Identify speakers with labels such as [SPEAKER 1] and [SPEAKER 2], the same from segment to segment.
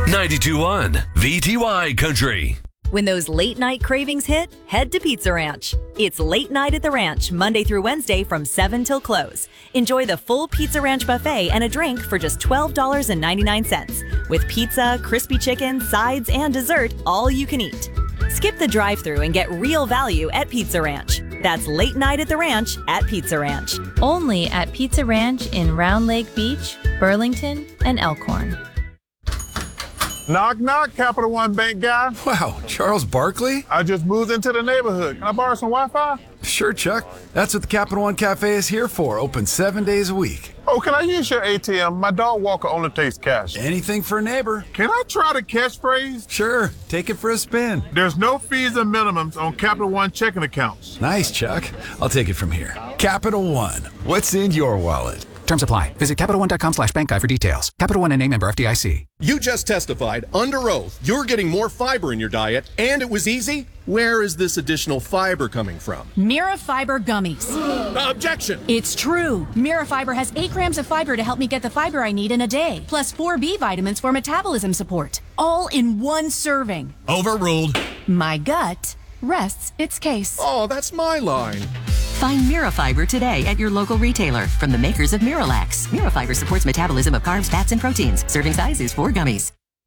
[SPEAKER 1] 92.1 VTY Country.
[SPEAKER 2] When those late night cravings hit, head to Pizza Ranch. It's late night at the ranch, Monday through Wednesday from 7 till close. Enjoy the full Pizza Ranch buffet and a drink for just $12.99. With pizza, crispy chicken, sides, and dessert, all you can eat. Skip the drive-thru and get real value at Pizza Ranch. That's late night at the ranch at Pizza Ranch.
[SPEAKER 3] Only at Pizza Ranch in Round Lake Beach, Burlington, and Elkhorn.
[SPEAKER 4] Knock, knock, Capital One Bank guy.
[SPEAKER 5] Wow, Charles Barkley?
[SPEAKER 4] I just moved into the neighborhood. Can I borrow some Wi-Fi?
[SPEAKER 5] Sure, Chuck. That's what the Capital One Cafe is here for. Open 7 days a week.
[SPEAKER 4] Oh, can I use your ATM? My dog walker only takes cash.
[SPEAKER 5] Anything for a neighbor.
[SPEAKER 4] Can I try the catchphrase?
[SPEAKER 5] Sure, take it for a spin.
[SPEAKER 4] There's no fees and minimums on Capital One checking accounts.
[SPEAKER 5] Nice, Chuck. I'll take it from here. Capital One. What's in your wallet?
[SPEAKER 6] Terms apply. Visit CapitalOne.com/bankguide for details. Capital One and a member FDIC.
[SPEAKER 7] You just testified under oath you're getting more fiber in your diet, and it was easy. Where is this additional fiber coming from?
[SPEAKER 8] Mirafiber gummies.
[SPEAKER 7] Objection!
[SPEAKER 8] It's true. Mirafiber has 8 grams of fiber to help me get the fiber I need in a day, plus 4 B vitamins for metabolism support. All in one serving.
[SPEAKER 7] Overruled.
[SPEAKER 8] My gut rests its case.
[SPEAKER 7] Oh, that's my line.
[SPEAKER 9] Find Mirafiber today at your local retailer from the makers of Miralax. Mirafiber supports metabolism of carbs, fats, and proteins. Serving size is 4 gummies.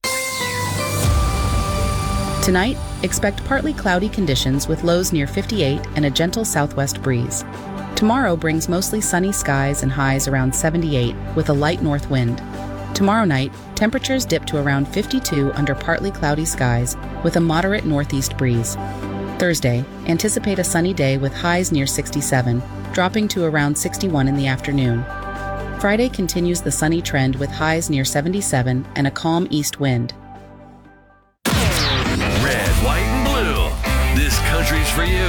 [SPEAKER 10] Tonight, expect partly cloudy conditions with lows near 58 and a gentle southwest breeze. Tomorrow brings mostly sunny skies and highs around 78 with a light north wind. Tomorrow night, temperatures dip to around 52 under partly cloudy skies with a moderate northeast breeze. Thursday, anticipate a sunny day with highs near 67, dropping to around 61 in the afternoon. Friday continues the sunny trend with highs near 77 and a calm east wind.
[SPEAKER 1] Red, white, and blue. This country's for you.